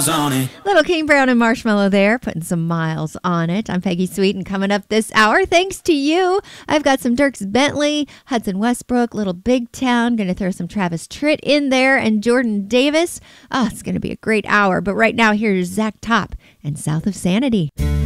miles on it. Little King Brown and Marshmallow there, putting some miles on it. I'm Peggy Sweet, and coming up this hour, thanks to you, I've got some Dierks Bentley, Hudson Westbrook, Little Big Town. Going to throw some Travis Tritt in there and Jordan Davis. Oh, it's going to be a great hour. But right now, here's Zach Top and South of Sanity.